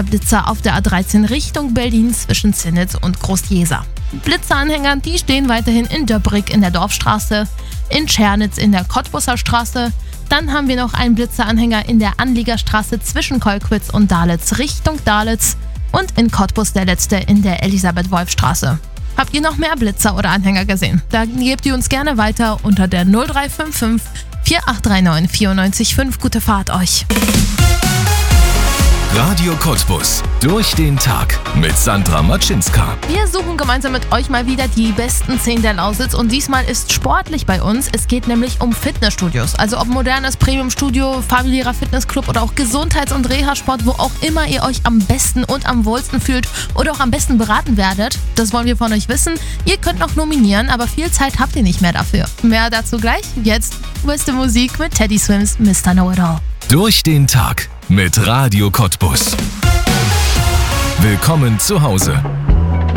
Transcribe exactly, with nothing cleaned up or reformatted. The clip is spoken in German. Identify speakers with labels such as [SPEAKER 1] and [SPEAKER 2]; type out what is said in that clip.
[SPEAKER 1] Blitzer auf der A dreizehn Richtung Berlin zwischen Zinnitz und Groß-Jeser. Blitzeranhänger, die stehen weiterhin in Döbrick in der Dorfstraße, in Tschernitz in der Cottbusser Straße. Dann haben wir noch einen Blitzeranhänger in der Anliegerstraße zwischen Kolkwitz und Dahletz Richtung Dahletz und in Cottbus der letzte in der Elisabeth-Wolf-Straße. Habt ihr noch mehr Blitzer oder Anhänger gesehen? Dann gebt ihr uns gerne weiter unter der null drei fünf fünf vier acht drei neun vier neun fünf. Gute Fahrt euch!
[SPEAKER 2] Radio Cottbus. Durch den Tag mit Sandra Matschinska.
[SPEAKER 1] Wir suchen gemeinsam mit euch mal wieder die besten zehn der Lausitz und diesmal ist sportlich bei uns. Es geht nämlich um Fitnessstudios. Also ob modernes Premiumstudio, familiärer Fitnessclub oder auch Gesundheits- und Reha-Sport, wo auch immer ihr euch am besten und am wohlsten fühlt oder auch am besten beraten werdet. Das wollen wir von euch wissen. Ihr könnt noch nominieren, aber viel Zeit habt ihr nicht mehr dafür. Mehr dazu gleich. Jetzt beste Musik mit Teddy Swims Mister Know-It-All.
[SPEAKER 2] Durch den Tag mit Radio Cottbus. Willkommen zu Hause.